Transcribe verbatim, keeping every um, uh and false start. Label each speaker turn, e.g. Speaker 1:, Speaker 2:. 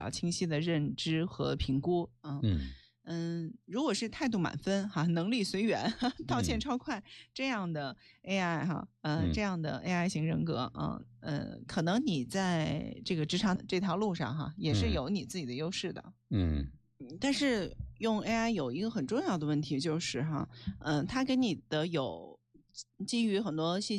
Speaker 1: 清晰的认知和评估。嗯嗯嗯，如果是态度满分哈，能力随缘，道歉超快、嗯、这样的 A I 哈，呃、嗯，这样的 A I 型人格啊，呃，可能你在这个职场这条路上哈，也是有你自己的优势的。嗯。但是用 A I 有一个很重要的问题就是哈，嗯、呃，它给你的有基于很多信息。